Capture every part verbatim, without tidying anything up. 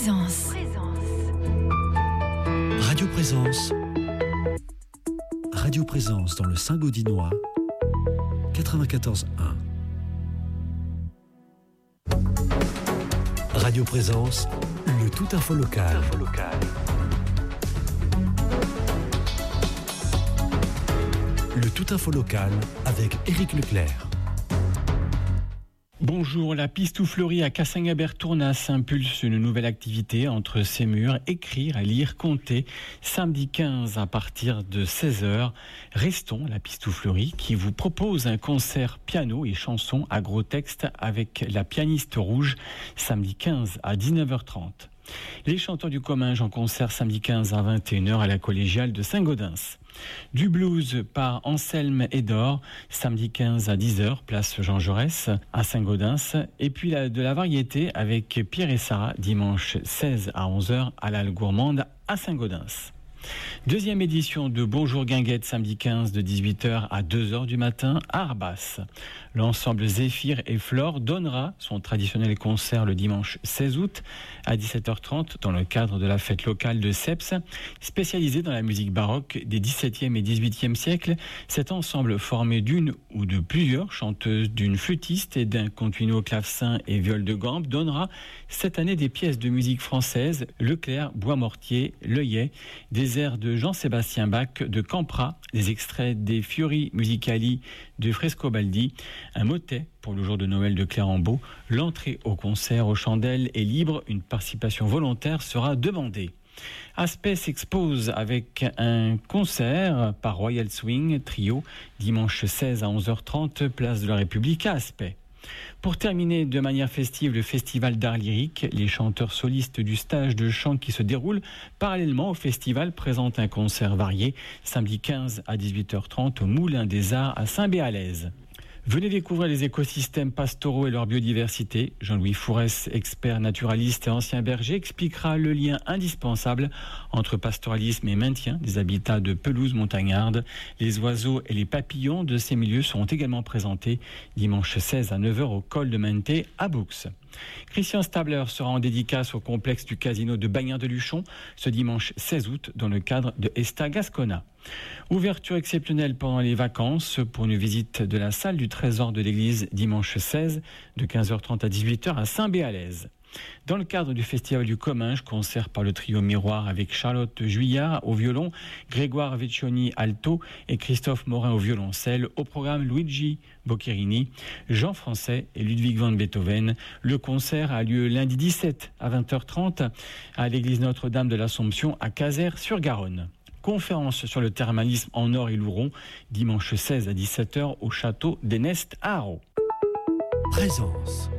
Présence. Radio Présence. Radio Présence dans le Saint-Gaudinois, quatre-vingt-quatorze un. Radio Présence, le tout info local. Info local. Le tout info local avec Éric Leclerc. Bonjour, la Pistouflerie à Cassagnabert-Tournas impulse une nouvelle activité entre ses murs, écrire, lire, compter, samedi quinze à partir de seize heures. Restons la Pistouflerie qui vous propose un concert piano et chansons à gros texte avec la pianiste rouge, samedi quinze à dix-neuf heures trente. Les chanteurs du Comminges en concert samedi quinze à vingt et une heures à la collégiale de Saint-Gaudens. Du blues par Anselme Edor, samedi quinze à dix heures, place Jean Jaurès à Saint-Gaudens. Et puis la, de la variété avec Pierre et Sarah, dimanche seize à onze heures à l'Halle Gourmande à Saint-Gaudens. Deuxième édition de Bonjour Guinguette, samedi quinze de dix-huit heures à deux heures du matin à Arbas. L'ensemble Zéphyr et Flore donnera son traditionnel concert le dimanche seize août à dix-sept heures trente dans le cadre de la fête locale de Seps, spécialisée dans la musique baroque des dix-septième et dix-huitième siècles. Cet ensemble formé d'une ou de plusieurs chanteuses, d'une flûtiste et d'un continuo clavecin et viol de gambe donnera cette année des pièces de musique française, Leclerc, Bois-Mortier, L'Œillet, des airs de Jean-Sébastien Bach, de Campra, des extraits des Fiori Musicali de Frescobaldi, un motet pour le jour de Noël de Clérambault. L'entrée au concert aux chandelles est libre, une participation volontaire sera demandée. Aspect s'expose avec un concert par Royal Swing Trio, dimanche seize à onze heures trente, place de la République à Aspect. Pour terminer de manière festive le festival d'art lyrique, les chanteurs solistes du stage de chant qui se déroule parallèlement au festival présentent un concert varié samedi quinze à dix-huit heures trente au Moulin des Arts à Saint-Béalaise. Venez découvrir les écosystèmes pastoraux et leur biodiversité. Jean-Louis Fourès, expert naturaliste et ancien berger, expliquera le lien indispensable entre pastoralisme et maintien des habitats de pelouses montagnardes. Les oiseaux et les papillons de ces milieux seront également présentés dimanche seize à neuf heures au col de Menté à Boux. Christian Stabler sera en dédicace au complexe du casino de Bagnères-de-Luchon ce dimanche seize août dans le cadre de Esta Gascona. Ouverture exceptionnelle pendant les vacances pour une visite de la salle du trésor de l'église dimanche seize de quinze heures trente à dix-huit heures à Saint-Béalaise. Dans le cadre du festival du Comminges, concert par le trio Miroir avec Charlotte Juillard au violon, Grégoire Vecchioni alto et Christophe Morin au violoncelle. Au programme Luigi Boccherini, Jean Français et Ludwig van Beethoven. Le concert a lieu lundi dix-sept à vingt heures trente à l'église Notre-Dame de l'Assomption à Cazaires-sur-Garonne. Conférence sur le thermalisme en Or et Louron, dimanche seize à dix-sept heures au château d'Enest à Haro. Présence.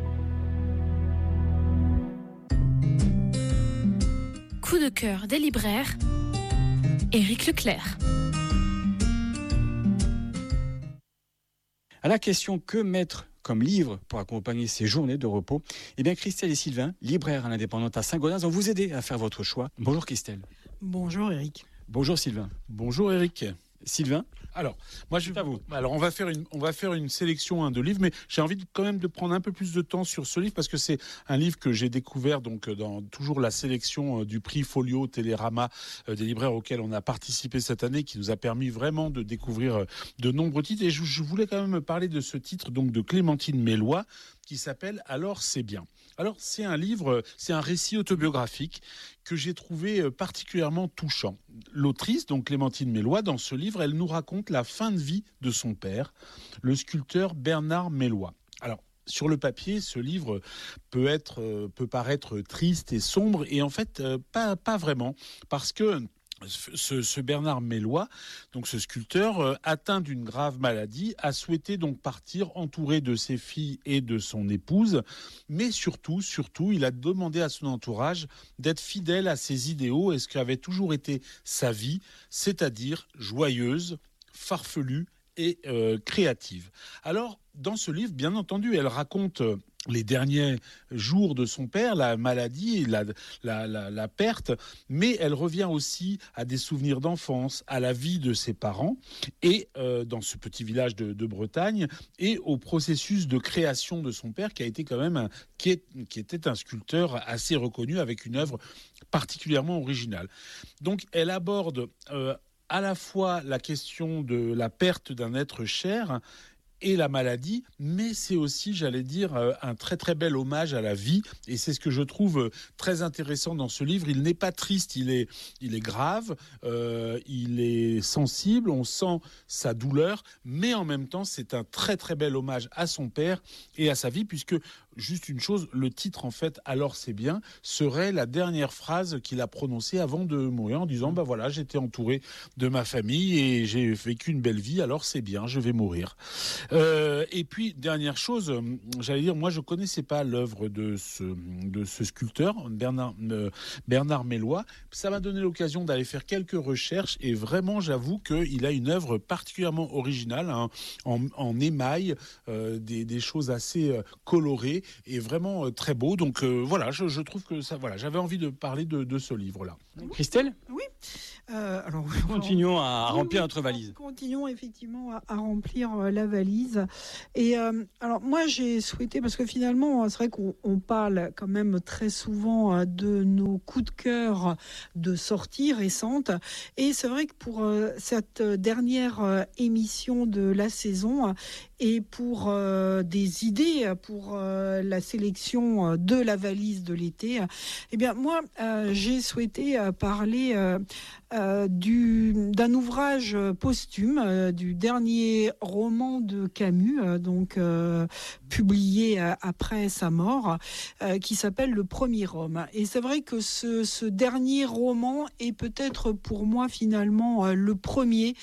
Coup de cœur des libraires, Éric Leclerc. À la question que mettre comme livre pour accompagner ces journées de repos, eh bien Christelle et Sylvain, libraires à l'Indépendante à Saint-Gaudens, vont vous aider à faire votre choix. Bonjour Christelle. Bonjour Éric. Bonjour Sylvain. Bonjour Éric. Sylvain. Alors, moi je à vous. Alors on va faire une on va faire une sélection hein, de livres, mais j'ai envie de, quand même de prendre un peu plus de temps sur ce livre parce que c'est un livre que j'ai découvert donc dans toujours la sélection euh, du prix Folio Télérama euh, des libraires auxquels on a participé cette année, qui nous a permis vraiment de découvrir euh, de nombreux titres. Et je, je voulais quand même parler de ce titre donc de Clémentine Mélois, qui s'appelle Alors c'est bien. Alors c'est un livre, c'est un récit autobiographique que j'ai trouvé particulièrement touchant. L'autrice, donc Clémentine Mélois, dans ce livre, elle nous raconte la fin de vie de son père, le sculpteur Bernard Mélois. Alors, sur le papier, ce livre peut être, peut paraître triste et sombre, et en fait, pas, pas vraiment, parce que Ce, ce Bernard Mélois, donc ce sculpteur, euh, atteint d'une grave maladie, a souhaité donc partir entouré de ses filles et de son épouse, mais surtout, surtout, il a demandé à son entourage d'être fidèle à ses idéaux et ce qu'avait toujours été sa vie, c'est-à-dire joyeuse, farfelue et euh, créative. Alors, dans ce livre, bien entendu, elle raconte les derniers jours de son père, la maladie, la, la, la, la perte, mais elle revient aussi à des souvenirs d'enfance, à la vie de ses parents, et euh, dans ce petit village de, de Bretagne, et au processus de création de son père, qui a été quand même un, qui, est, qui était un sculpteur assez reconnu, avec une œuvre particulièrement originale. Donc elle aborde euh, à la fois la question de la perte d'un être cher, et la maladie, mais c'est aussi, j'allais dire, un très très bel hommage à la vie, et c'est ce que je trouve très intéressant dans ce livre. Il n'est pas triste, il est, il est grave, euh, il est sensible, on sent sa douleur, mais en même temps, c'est un très très bel hommage à son père et à sa vie, puisque, juste une chose, le titre, en fait, « Alors c'est bien », serait la dernière phrase qu'il a prononcée avant de mourir, en disant, bah voilà, j'étais entouré de ma famille et j'ai vécu une belle vie, alors c'est bien, je vais mourir. Euh, et puis, dernière chose, j'allais dire, moi, je connaissais pas l'œuvre de ce, de ce sculpteur, Bernard, euh, Bernard Mélois. Ça m'a donné l'occasion d'aller faire quelques recherches et vraiment, j'avoue qu'il a une œuvre particulièrement originale, hein, en, en émail, euh, des, des choses assez euh, colorées et vraiment euh, très beau. Donc euh, voilà, je, je trouve que ça, voilà, j'avais envie de parler de, de ce livre-là. Christelle ? Oui. Euh, alors, continuons à oui, remplir oui, notre valise. Continuons effectivement à, à remplir euh, la valise. Et euh, alors moi j'ai souhaité, parce que finalement c'est vrai qu'on on parle quand même très souvent euh, de nos coups de cœur de sorties récentes. Et c'est vrai que pour euh, cette dernière euh, émission de la saison et pour euh, des idées pour euh, la sélection de la valise de l'été, eh bien moi euh, j'ai souhaité euh, parler euh, Euh, du, d'un ouvrage posthume, euh, du dernier roman de Camus, euh, donc euh, publié euh, après sa mort, euh, qui s'appelle Le Premier Homme. Et c'est vrai que ce, ce dernier roman est peut-être pour moi finalement euh, le premier,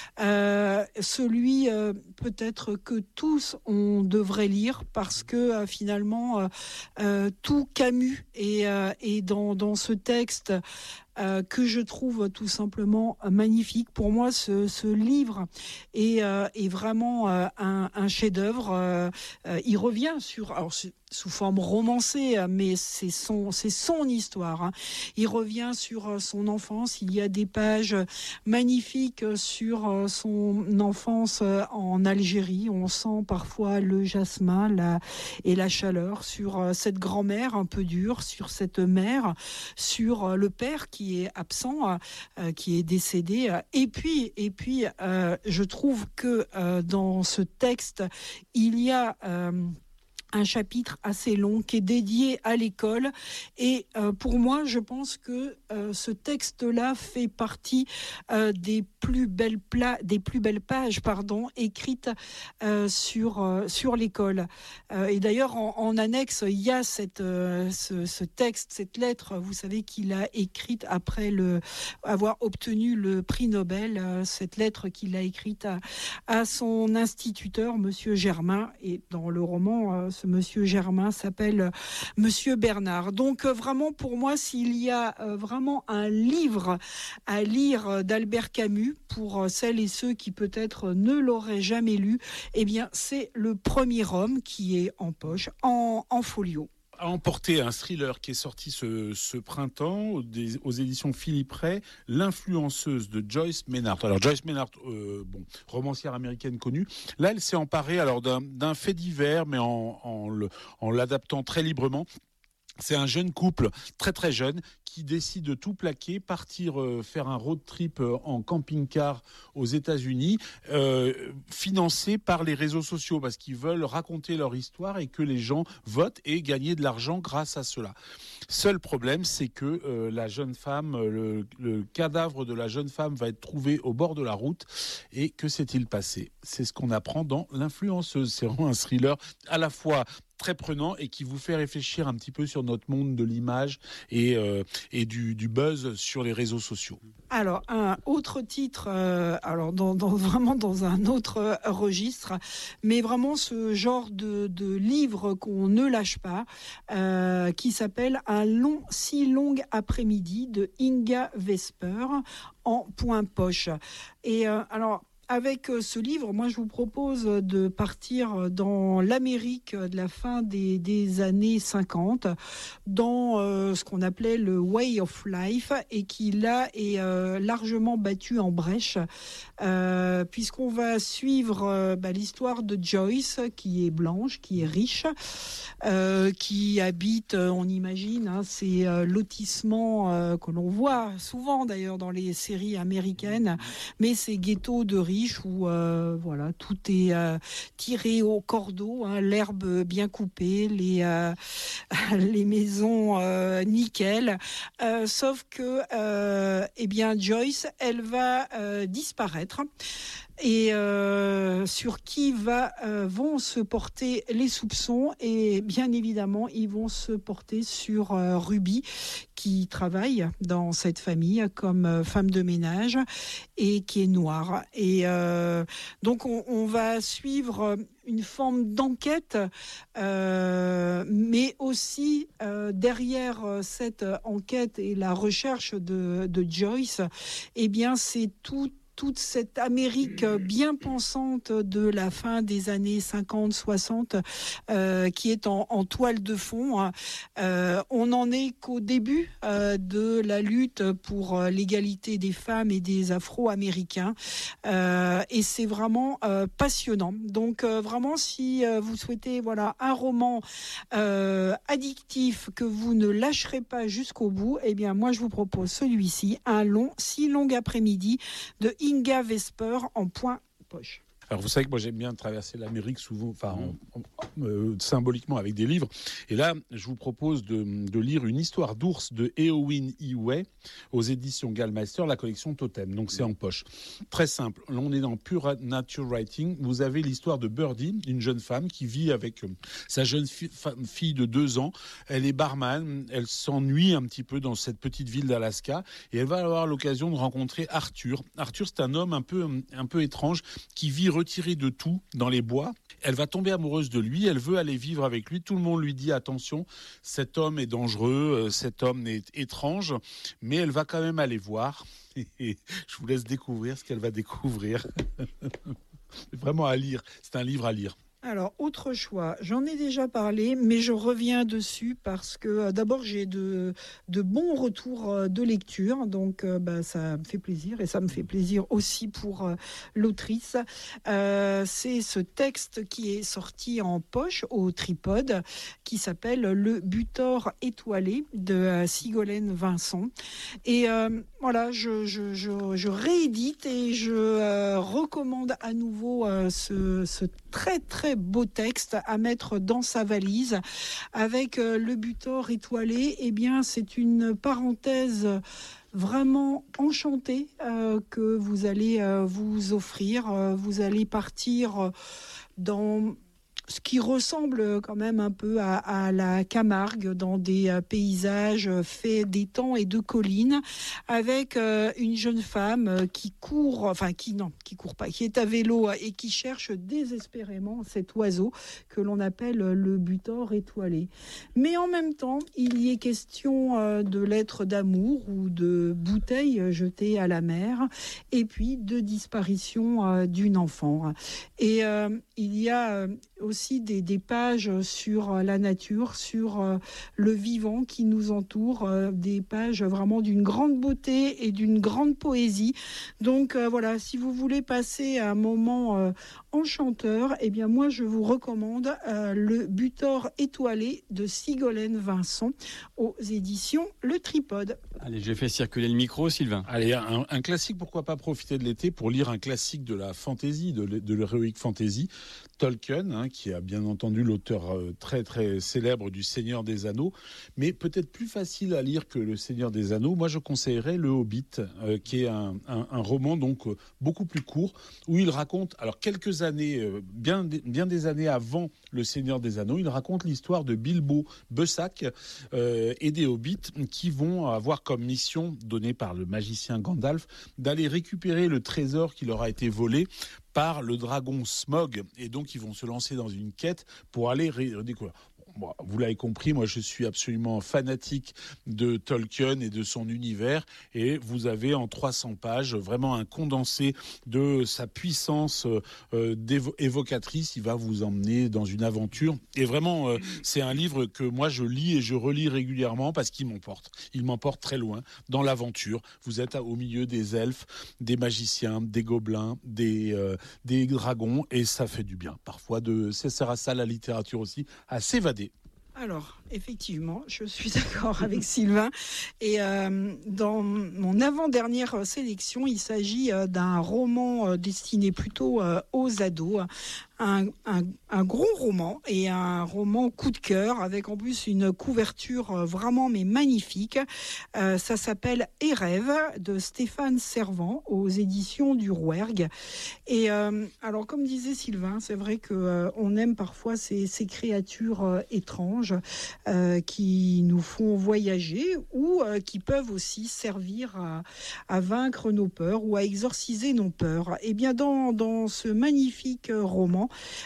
euh, celui euh, peut-être que tous on devrait lire, parce que euh, finalement euh, euh, tout Camus est, euh, est dans, dans ce texte Euh, que je trouve tout simplement magnifique. Pour moi, ce, ce livre est, euh, est vraiment euh, un, un chef-d'œuvre. Euh, euh, il revient sur, alors sous forme romancée, mais c'est son, c'est son histoire. Hein. Il revient sur son enfance. Il y a des pages magnifiques sur son enfance en Algérie. On sent parfois le jasmin la, et la chaleur, sur cette grand-mère un peu dure, sur cette mère, sur le père qui est absent, euh, qui est décédé. Et puis, et puis euh, je trouve que euh, dans ce texte, il y a... Euh, un chapitre assez long qui est dédié à l'école. Et euh, pour moi, je pense que euh, ce texte-là fait partie euh, des plus belles pla- des plus belles pages, pardon, écrites euh, sur euh, sur l'école. Euh, et d'ailleurs, en, en annexe, il y a cette euh, ce, ce texte, cette lettre, vous savez, qu'il a écrite après le avoir obtenu le prix Nobel. Euh, cette lettre qu'il a écrite à, à son instituteur, Monsieur Germain. Et dans le roman, euh, ce Monsieur Germain s'appelle Monsieur Bernard. Donc euh, vraiment, pour moi, s'il y a euh, vraiment un livre à lire euh, d'Albert Camus, pour euh, celles et ceux qui peut-être ne l'auraient jamais lu, eh bien, c'est Le Premier Homme qui est en poche, en, en folio. A emporté un thriller qui est sorti ce, ce printemps des, aux éditions Philippe Ray, L'influenceuse de Joyce Maynard. Alors Joyce Maynard, euh, bon, romancière américaine connue. Là, elle s'est emparée alors d'un, d'un fait divers, mais en, en, le, en l'adaptant très librement. C'est un jeune couple, très très jeune, qui décide de tout plaquer, partir euh, faire un road trip euh, en camping-car aux États-Unis, euh, financé par les réseaux sociaux, parce qu'ils veulent raconter leur histoire et que les gens votent et gagner de l'argent grâce à cela. Seul problème, c'est que euh, la jeune femme, le, le cadavre de la jeune femme va être trouvé au bord de la route. Et que s'est-il passé ? C'est ce qu'on apprend dans L'influenceuse. C'est vraiment un thriller à la fois très prenant et qui vous fait réfléchir un petit peu sur notre monde de l'image et, euh, et du, du buzz sur les réseaux sociaux. Alors, un autre titre, euh, alors dans, dans, vraiment dans un autre registre, mais vraiment ce genre de, de livre qu'on ne lâche pas, euh, qui s'appelle Un long, si long après-midi de Inga Vesper en point poche. Et euh, alors, avec ce livre, moi je vous propose de partir dans l'Amérique de la fin des, des années cinquante, dans euh, ce qu'on appelait le Way of Life, et qui là est euh, largement battu en brèche, euh, puisqu'on va suivre euh, bah, l'histoire de Joyce, qui est blanche, qui est riche, euh, qui habite, on imagine, hein, ces euh, lotissements euh, que l'on voit souvent d'ailleurs dans les séries américaines, mais ces ghettos de riches où euh, voilà, tout est euh, tiré au cordeau, hein, l'herbe bien coupée, les, euh, les maisons euh, nickel, euh, sauf que euh, eh bien Joyce, elle va euh, disparaître. Et euh, sur qui va, euh, vont se porter les soupçons, et bien évidemment ils vont se porter sur euh, Ruby, qui travaille dans cette famille comme euh, femme de ménage et qui est noire. Et euh, donc on, on va suivre une forme d'enquête, euh, mais aussi euh, derrière cette enquête et la recherche de, de Joyce, eh bien c'est tout toute cette Amérique bien pensante de la fin des années cinquante soixante euh, qui est en, en toile de fond. Euh, on n'en est qu'au début euh, de la lutte pour l'égalité des femmes et des Afro-Américains. Euh, et c'est vraiment euh, passionnant. Donc euh, vraiment, si euh, vous souhaitez voilà, un roman euh, addictif que vous ne lâcherez pas jusqu'au bout, eh bien moi je vous propose celui-ci, un long, si long après-midi de Inga Vesper en point poche. Alors vous savez que moi j'aime bien traverser l'Amérique souvent, enfin en, en, euh, symboliquement avec des livres. Et là, je vous propose de, de lire une histoire d'ours de Eowyn Eway aux éditions Gallmeister, la collection Totem. Donc c'est en poche. Très simple. Là, on est dans pure nature writing. Vous avez l'histoire de Birdie, une jeune femme qui vit avec euh, sa jeune fi- fille de deux ans. Elle est barman. Elle s'ennuie un petit peu dans cette petite ville d'Alaska et elle va avoir l'occasion de rencontrer Arthur. Arthur, c'est un homme un peu un peu étrange qui vit retirée de tout dans les bois. Elle va tomber amoureuse de lui, elle veut aller vivre avec lui. Tout le monde lui dit attention, cet homme est dangereux, cet homme est étrange, mais elle va quand même aller voir. Et je vous laisse découvrir ce qu'elle va découvrir. C'est vraiment à lire, c'est un livre à lire. Alors, autre choix, j'en ai déjà parlé, mais je reviens dessus parce que euh, d'abord j'ai de, de bons retours euh, de lecture, donc euh, bah, ça me fait plaisir et ça me fait plaisir aussi pour euh, l'autrice. Euh, c'est ce texte qui est sorti en poche au Tripode, qui s'appelle Le Butor étoilé de euh, Sigolène Vincent. Et euh, voilà, je, je, je, je réédite et je euh, recommande à nouveau euh, ce, ce très très beau texte à mettre dans sa valise avec euh, Le Butor étoilé. Eh bien, c'est une parenthèse vraiment enchantée euh, que vous allez euh, vous offrir. Euh, vous allez partir dans ce qui ressemble quand même un peu à, à la Camargue, dans des euh, paysages faits d'étangs et de collines, avec euh, une jeune femme euh, qui court, enfin qui non, qui court pas, qui est à vélo euh, et qui cherche désespérément cet oiseau que l'on appelle le butor étoilé. Mais en même temps, il y est question euh, de lettres d'amour ou de bouteilles jetées à la mer, et puis de disparition euh, d'une enfant. Et euh, il y a euh, aussi Des, des pages sur la nature, sur euh, le vivant qui nous entoure, euh, des pages vraiment d'une grande beauté et d'une grande poésie. Donc euh, voilà, si vous voulez passer un moment euh, enchanteur, eh bien moi je vous recommande euh, Le Butor étoilé de Sigolène Vincent aux éditions Le Tripode. Allez, j'ai fait circuler le micro, Sylvain. Allez, un, un classique, pourquoi pas profiter de l'été pour lire un classique de la fantasy, de, de l'heroic fantasy, Tolkien, hein, qui a bien entendu l'auteur euh, très très célèbre du Seigneur des Anneaux, mais peut-être plus facile à lire que le Seigneur des Anneaux. Moi, je conseillerais Le Hobbit, euh, qui est un, un, un roman donc euh, beaucoup plus court, où il raconte, alors quelques années, euh, bien, bien des années avant le Seigneur des Anneaux, il raconte l'histoire de Bilbo Beusac euh, et des Hobbits qui vont avoir comme mission donnée par le magicien Gandalf d'aller récupérer le trésor qui leur a été volé par le dragon Smaug, et donc ils vont se lancer dans une quête pour aller redécouvrir. bon, vous l'avez compris, moi je suis absolument fanatique de Tolkien et de son univers, et vous avez en trois cents pages vraiment un condensé de sa puissance euh, évocatrice. Il va vous emmener dans une aventure, et vraiment euh, c'est un livre que moi je lis et je relis régulièrement parce qu'il m'emporte. Il m'emporte très loin dans l'aventure. Vous êtes au milieu des elfes, des magiciens, des gobelins, des, euh, des dragons, et ça fait du bien. Parfois, de, ça sert à ça la littérature aussi, à s'évader. Alors, effectivement, je suis d'accord avec Sylvain. Et euh, dans mon avant-dernière sélection, il s'agit euh, d'un roman euh, destiné plutôt euh, aux ados. Un, un, un gros roman et un roman coup de cœur avec en plus une couverture euh, vraiment mais magnifique. Euh, ça s'appelle Et rêve de Stéphane Servan aux éditions du Rouergue. Et euh, alors, comme disait Sylvain, c'est vrai que euh, on aime parfois ces, ces créatures euh, étranges euh, qui nous font voyager ou euh, qui peuvent aussi servir à, à vaincre nos peurs ou à exorciser nos peurs. Et bien dans, dans ce magnifique roman,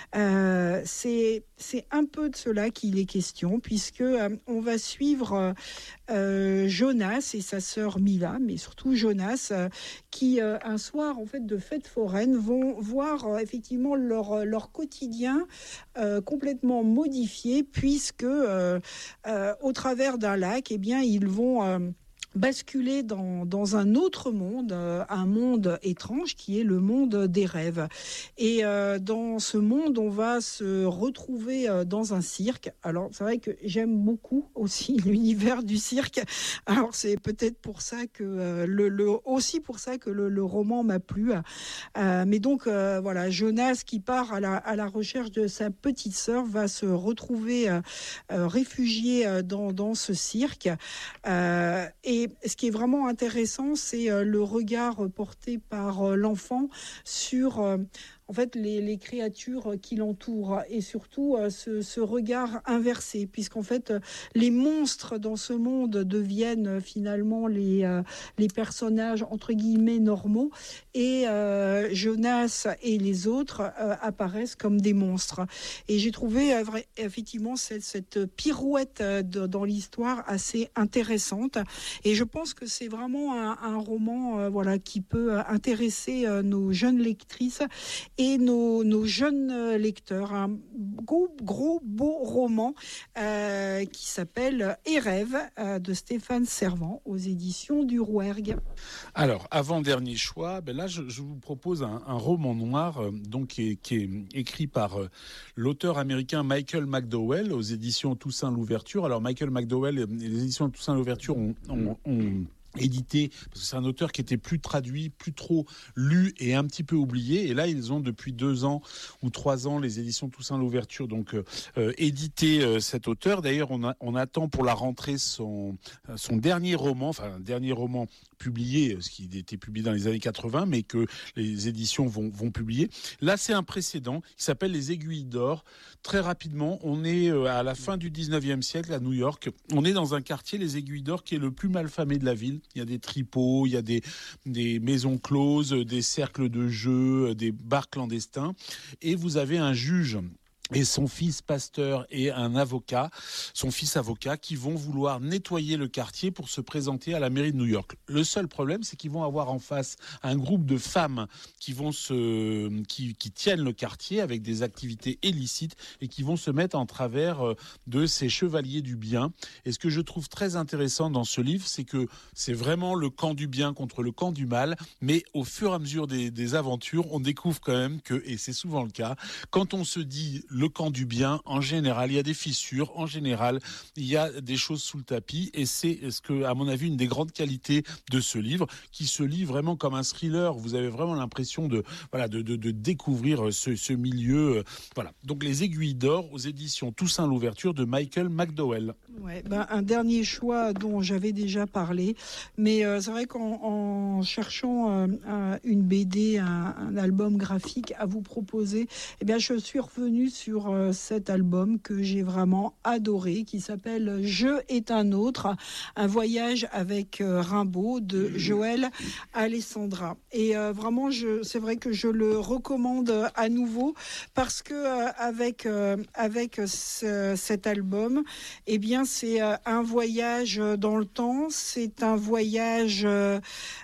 euh, c'est, c'est un peu de cela qu'il est question, puisque euh, on va suivre euh, Jonas et sa sœur Mila, mais surtout Jonas, euh, qui euh, un soir en fait de fête foraine vont voir euh, effectivement leur, leur quotidien euh, complètement modifié, puisque euh, euh, au travers d'un lac, eh bien ils vont euh, basculer dans, dans un autre monde, euh, un monde étrange qui est le monde des rêves. Et euh, dans ce monde, on va se retrouver euh, dans un cirque. Alors, c'est vrai que j'aime beaucoup aussi l'univers du cirque. Alors, c'est peut-être pour ça que euh, le, le aussi pour ça que le, le roman m'a plu. Euh, mais donc, euh, voilà, Jonas qui part à la, à la recherche de sa petite sœur va se retrouver euh, euh, réfugié euh, dans, dans ce cirque. Euh, et Et ce qui est vraiment intéressant, c'est le regard porté par l'enfant sur en fait les, les créatures qui l'entourent, et surtout ce, ce regard inversé, puisqu'en fait les monstres dans ce monde deviennent finalement les, les personnages entre guillemets normaux, et euh, Jonas et les autres euh, apparaissent comme des monstres. Et j'ai trouvé euh, effectivement cette, cette pirouette de, dans l'histoire assez intéressante, et je pense que c'est vraiment un, un roman euh, voilà, qui peut intéresser euh, nos jeunes lectrices et nos, nos jeunes lecteurs. Un gros, gros beau roman euh, qui s'appelle Et rêve euh, de Stéphane Servan aux éditions du Rouergue. Alors, avant-dernier choix, ben là je, je vous propose un, un roman noir euh, donc, qui, est, qui est écrit par euh, l'auteur américain Michael McDowell aux éditions Toussaint Louverture. Alors Michael McDowell, les éditions Toussaint Louverture ont, ont, ont édité, parce que c'est un auteur qui était plus traduit, plus trop lu et un petit peu oublié. Et là, ils ont depuis deux ans ou trois ans, les éditions Toussaint Louverture, donc euh, édité euh, cet auteur. D'ailleurs, on, a, on attend pour la rentrée son, son dernier roman, enfin un dernier roman publié, ce qui était publié dans les années quatre-vingts, mais que les éditions vont, vont publier. Là, c'est un précédent qui s'appelle Les Aiguilles d'Or. Très rapidement, on est à la fin du dix-neuvième siècle à New York. On est dans un quartier, Les Aiguilles d'Or, qui est le plus malfamé de la ville. Il y a des tripots, il y a des, des maisons closes, des cercles de jeux, des bars clandestins. Et vous avez un juge et son fils pasteur et un avocat, son fils avocat, qui vont vouloir nettoyer le quartier pour se présenter à la mairie de New York. Le seul problème, c'est qu'ils vont avoir en face un groupe de femmes qui vont se, qui, qui tiennent le quartier avec des activités illicites et qui vont se mettre en travers de ces chevaliers du bien. Et ce que je trouve très intéressant dans ce livre, c'est que c'est vraiment le camp du bien contre le camp du mal, mais au fur et à mesure des, des aventures, on découvre quand même que, et c'est souvent le cas, quand on se dit le camp du bien, en général, il y a des fissures, en général, il y a des choses sous le tapis, et c'est ce que, à mon avis, une des grandes qualités de ce livre, qui se lit vraiment comme un thriller. Vous avez vraiment l'impression de, voilà, de, de, de découvrir ce, ce milieu. Voilà. Donc, Les Aiguilles d'Or aux éditions Toussaint Louverture de Michael McDowell. Ouais, ben, un dernier choix dont j'avais déjà parlé, mais euh, c'est vrai qu'en en cherchant euh, un, une B D, un, un album graphique à vous proposer, eh bien, je suis revenue sur sur euh, cet album que j'ai vraiment adoré, qui s'appelle Je est un autre, un voyage avec euh, Rimbaud de Joël Alessandra. Et euh, vraiment, je, c'est vrai que je le recommande à nouveau parce que euh, avec euh, avec ce, cet album, eh bien, c'est euh, un voyage dans le temps, c'est un voyage euh,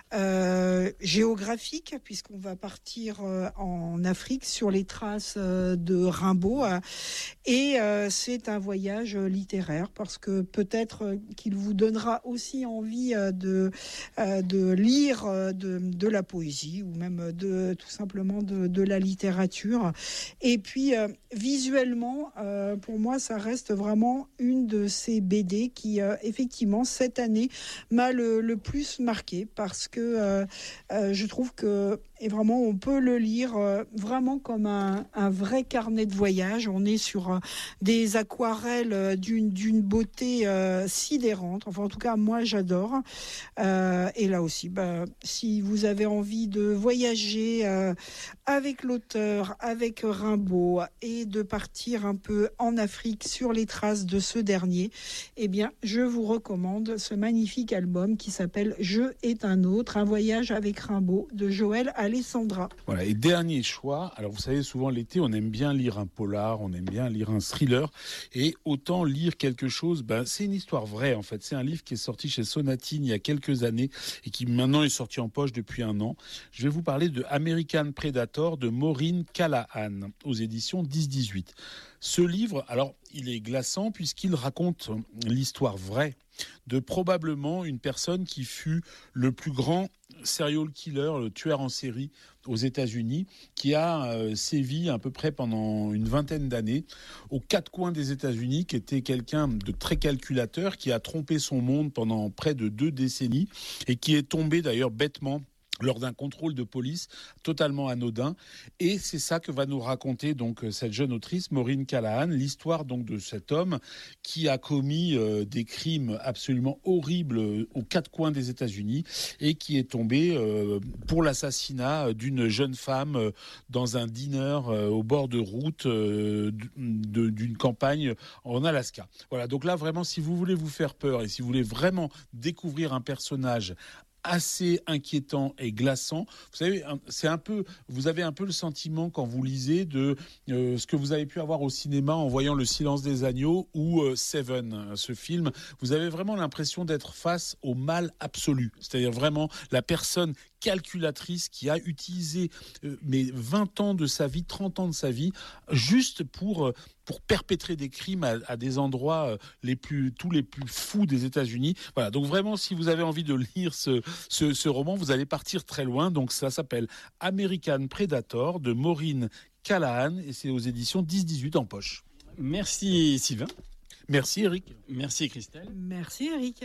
euh, géographique puisqu'on va partir euh, en Afrique sur les traces euh, de Rimbaud euh, et euh, c'est un voyage littéraire parce que peut-être euh, qu'il vous donnera aussi envie euh, de euh, de lire euh, de, de la poésie ou même de tout simplement de, de la littérature. Et puis euh, visuellement, euh, pour moi, ça reste vraiment une de ces B D qui euh, effectivement cette année m'a le, le plus marqué parce que euh, euh, je trouve que et vraiment on peut le lire euh, vraiment comme un, un vrai carnet de voyage. On est sur euh, des aquarelles euh, d'une, d'une beauté euh, sidérante. Enfin en tout cas moi j'adore. Euh, et là aussi, bah, si vous avez envie de voyager euh, avec l'auteur, avec Rimbaud et de partir un peu en Afrique sur les traces de ce dernier, eh bien je vous recommande ce magnifique album qui s'appelle Je est un autre, un voyage avec Rimbaud de Joël Alessandra. Voilà, et dernier choix, alors vous savez souvent l'été on aime bien lire un polar, on aime bien lire un thriller et autant lire quelque chose, ben, c'est une histoire vraie en fait, c'est un livre qui est sorti chez Sonatine il y a quelques années et qui maintenant est sorti en poche depuis un an. Je vais vous parler de American Predator de Maureen Callahan aux éditions dix dix-huit. Ce livre, alors il est glaçant puisqu'il raconte l'histoire vraie de probablement une personne qui fut le plus grand serial killer, le tueur en série aux États-Unis, qui a euh, sévi à peu près pendant une vingtaine d'années aux quatre coins des États-Unis, qui était quelqu'un de très calculateur, qui a trompé son monde pendant près de deux décennies et qui est tombé d'ailleurs bêtement lors d'un contrôle de police totalement anodin. Et c'est ça que va nous raconter donc cette jeune autrice, Maureen Callahan, l'histoire donc de cet homme qui a commis euh, des crimes absolument horribles euh, aux quatre coins des États-Unis et qui est tombé euh, pour l'assassinat d'une jeune femme euh, dans un diner euh, au bord de route euh, de, d'une campagne en Alaska. Voilà, donc là vraiment, si vous voulez vous faire peur et si vous voulez vraiment découvrir un personnage assez inquiétant et glaçant. Vous savez, c'est un peu, vous avez un peu le sentiment quand vous lisez de euh, ce que vous avez pu avoir au cinéma en voyant Le Silence des agneaux ou euh, Seven, ce film. Vous avez vraiment l'impression d'être face au mal absolu. C'est-à-dire vraiment la personne calculatrice qui a utilisé euh, mais vingt ans de sa vie, trente ans de sa vie, juste pour euh, pour perpétrer des crimes à, à des endroits euh, les plus tous les plus fous des États-Unis. Voilà. Donc vraiment, si vous avez envie de lire ce ce, ce roman, vous allez partir très loin. Donc ça s'appelle American Predator de Maureen Callahan et c'est aux éditions dix dix-huit en poche. Merci Sylvain. Merci Eric. Merci Christelle. Merci Eric.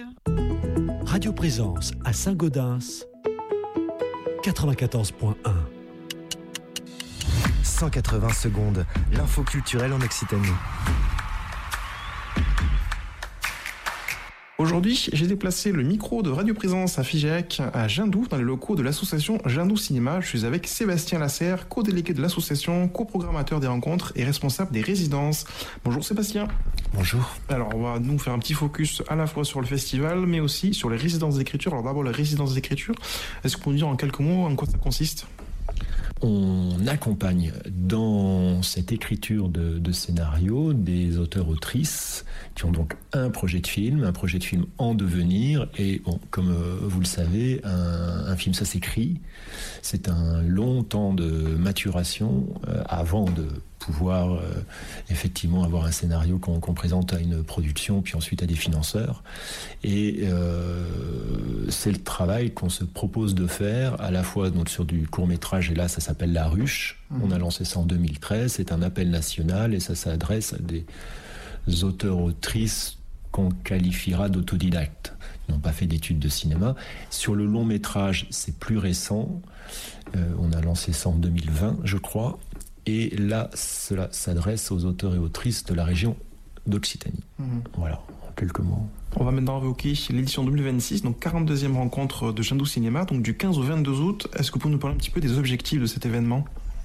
Radio Présence à Saint-Gaudens quatre-vingt-quatorze point un. cent quatre-vingts secondes, l'info culturelle en Occitanie. Aujourd'hui, j'ai déplacé le micro de Radio Présence à Figeac, à Jindou, dans les locaux de l'association Jindou Cinéma. Je suis avec Sébastien Lasserre, co-délégué de l'association, coprogrammateur des rencontres et responsable des résidences. Bonjour Sébastien. Bonjour. Alors, on va nous faire un petit focus à la fois sur le festival, mais aussi sur les résidences d'écriture. Alors d'abord, les résidences d'écriture. Est-ce qu'on peut nous dire en quelques mots en quoi ça consiste ? On accompagne dans cette écriture de, de scénario des auteurs-autrices qui ont donc un projet de film, un projet de film en devenir. Et bon, comme euh, vous le savez, un, un film, ça s'écrit. C'est un long temps de maturation euh, avant de pouvoir euh, effectivement avoir un scénario qu'on, qu'on présente à une production, puis ensuite à des financeurs. Et euh, c'est le travail qu'on se propose de faire, à la fois donc, sur du court-métrage, et là ça s'appelle La Ruche. Mmh. On a lancé ça en deux mille treize, c'est un appel national, et ça s'adresse à des auteurs-autrices qu'on qualifiera d'autodidactes. Ils n'ont pas fait d'études de cinéma. Sur le long-métrage, c'est plus récent. Euh, on a lancé ça en deux mille vingt, je crois. Et là, cela s'adresse aux auteurs et autrices de la région d'Occitanie. Mmh. Voilà, en quelques mots. On va maintenant évoquer l'édition deux mille vingt-six, donc quarante-deuxième rencontre de Jindou Cinéma, donc du quinze au vingt-deux août. Est-ce que vous pouvez nous parler un petit peu des objectifs de cet événement ?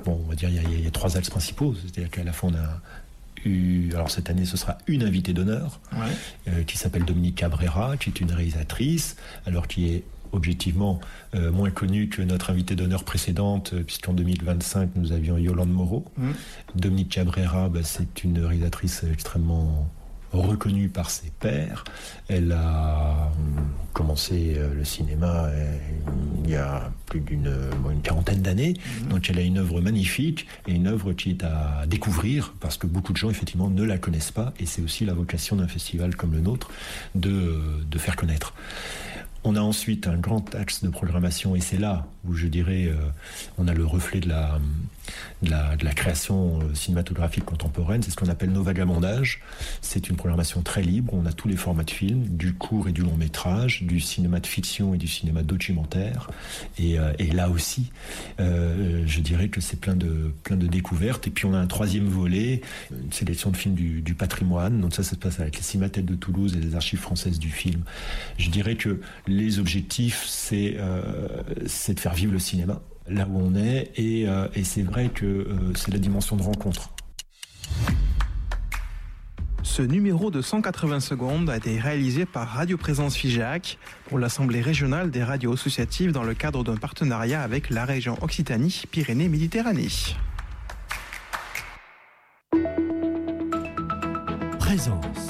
bon, on va dire il y, a, il y a trois axes principaux. C'est-à-dire qu'à la fois on a eu, alors cette année ce sera une invitée d'honneur ouais. euh, qui s'appelle Dominique Cabrera, qui est une réalisatrice, alors qui est objectivement euh, moins connue que notre invitée d'honneur précédente, euh, puisqu'en deux mille vingt-cinq nous avions Yolande Moreau. Mmh. Dominique Cabrera, bah, c'est une réalisatrice extrêmement reconnue par ses pairs. Elle a commencé euh, le cinéma euh, il y a plus d'une bon, une quarantaine d'années, mmh. donc elle a une œuvre magnifique et une œuvre qui est à découvrir parce que beaucoup de gens effectivement ne la connaissent pas, et c'est aussi la vocation d'un festival comme le nôtre de, de faire connaître. On a ensuite un grand axe de programmation, et c'est là où je dirais euh, on a le reflet de la, de la, de la création cinématographique contemporaine. C'est ce qu'on appelle nos vagabondages. C'est une programmation très libre. On a tous les formats de films, du court et du long métrage, du cinéma de fiction et du cinéma documentaire. Et, euh, et là aussi, euh, je dirais que c'est plein de, plein de découvertes. Et puis on a un troisième volet, une sélection de films du, du patrimoine. Donc ça, ça se passe avec les Cinémathèques de Toulouse et les Archives françaises du film. Je dirais que les objectifs, c'est, euh, c'est de faire vivre le cinéma là où on est, et, euh, et c'est vrai que euh, c'est la dimension de rencontre. Ce numéro de cent quatre-vingts secondes a été réalisé par Radio Présence Figeac pour l'Assemblée régionale des radios associatives dans le cadre d'un partenariat avec la région Occitanie-Pyrénées-Méditerranée. Présence.